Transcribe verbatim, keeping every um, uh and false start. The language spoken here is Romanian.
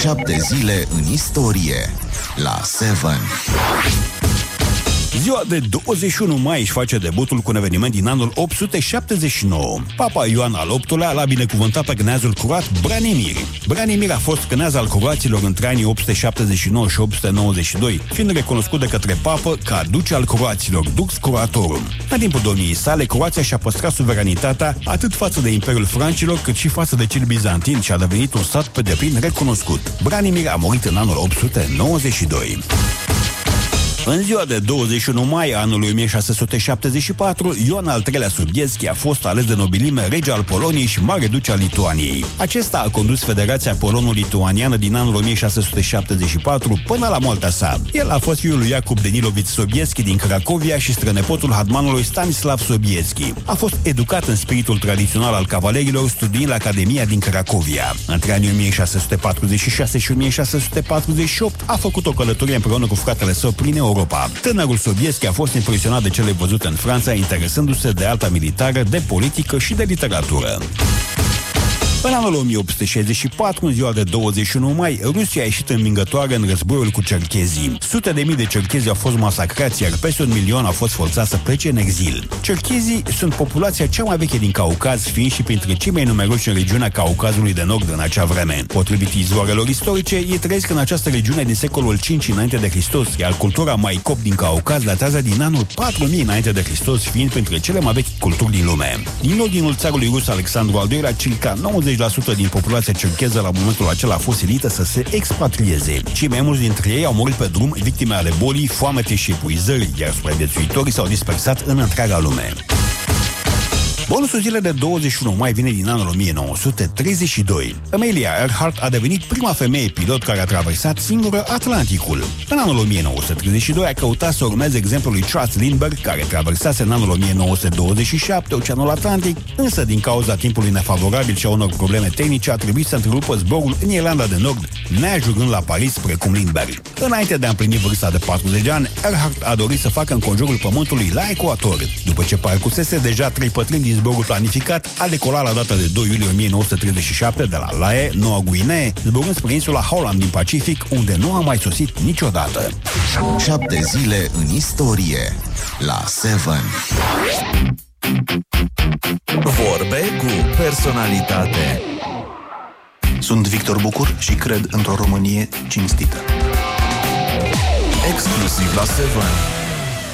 Șapte zile în istorie la Seven. Ziua de douăzeci și unu mai își face debutul cu un eveniment din anul opt sute șaptezeci și nouă. Papa Ioan al optulea l-a binecuvântat pe cneazul croat Branimir. Branimir a fost cneaz al croaților între anii opt sute șaptezeci și nouă și opt sute nouăzeci și doi, fiind recunoscut de către papă ca duce al croaților, Dux Croatorum. În timpul domniei sale, Croația și-a păstrat suveranitatea atât față de Imperiul Francilor, cât și față de cel bizantin și a devenit un stat pe deplin recunoscut. Branimir a murit în anul opt sute nouăzeci și doi. În ziua de douăzeci și unu mai anului o mie șase sute șaptezeci și patru, Ioan al treilea Sobieski a fost ales de nobilime rege al Poloniei și mare duce al Lituaniei. Acesta a condus Federația Polono-Lituaniană din anul o mie șase sute șaptezeci și patru până la moartea sa. El a fost fiul lui Jakub Danilovici Sobieski din Cracovia și strănepotul hadmanului Stanislav Sobieski. A fost educat în spiritul tradițional al cavalerilor, studiind la Academia din Cracovia. Între anii o mie șase sute patruzeci și șase și o mie șase sute patruzeci și opt a făcut o călătorie împreună cu fratele său prin Europa. Tânărul Sobieski a fost impresionat de cele văzute în Franța, interesându-se de arta militară, de politică și de literatură. În anul o mie opt sute șaizeci și patru, în ziua de douăzeci și unu mai, Rusia a ieșit învingătoare în războiul cu cerchezii. Sute de mii de cerchezi au fost masacrați, iar peste un milion au fost forțați să plece în exil. Cerchezii sunt populația cea mai veche din Caucaz, fiind și printre cei mai numeroși în regiunea Caucazului de Nord în acea vreme. Potrivit izvoarelor istorice, ei trăiesc în această regiune din secolul cinci înainte de Hristos, iar cultura Maicop din Caucaz datează din anul patru mii înainte de Hristos, fiind printre cele mai vechi culturi din lume. Din ordinul țarului rus Alexandru al doilea, circa nouăzeci la sută din populația cercheză la momentul acela a fost silită să se expatrieze. Cei mai mulți dintre ei au murit pe drum, victime ale bolii, foamete și epuizări, iar supraviețuitorii s-au dispersat în întreaga lume. Bonusul zilei de douăzeci și unu mai vine din anul o mie nouă sute treizeci și doi. Amelia Earhart a devenit prima femeie pilot care a traversat singură Atlanticul. În anul o mie nouă sute treizeci și doi a căutat să urmeze exemplul lui Charles Lindbergh, care traversase în anul o mie nouă sute douăzeci și șapte Oceanul Atlantic, însă din cauza timpului nefavorabil și a unor probleme tehnice a trebuit să întrerupă zborul în Irlanda de Nord, neajungând la Paris precum Lindbergh. Înainte de a împlini vârsta de patruzeci de ani, Earhart a dorit să facă înconjurul Pământului la ecuator. După ce parcursese deja trei pătrimi din zborul planificat, a decolat la data de doi iulie o mie nouă sute treizeci și șapte de la Lae, Noua Guinee, zburând spre insula Holland din Pacific, unde nu a mai sosit niciodată. Șapte zile în istorie la Seven. Vorbe cu personalitate. Sunt Victor Bucur și cred într-o Românie cinstită. Exclusiv la Seven.